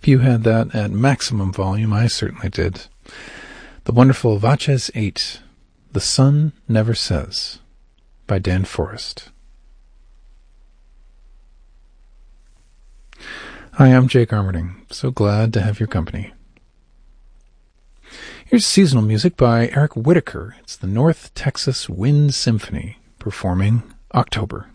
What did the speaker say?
hope you had that at maximum volume. I certainly did. The wonderful Vaches 8, The Sun Never Says, by Dan Forrest. Hi, I'm Jake Armerding. So glad to have your company. Here's seasonal music by Eric Whitacre. It's the North Texas Wind Symphony performing October.